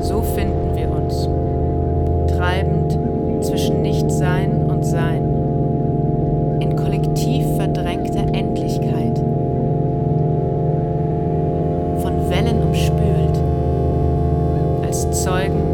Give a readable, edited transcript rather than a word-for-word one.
So finden wir uns, treibend zwischen Nichtsein und Sein, in kollektiv verdrängter Endlichkeit, von Wellen umspült, als Zeugen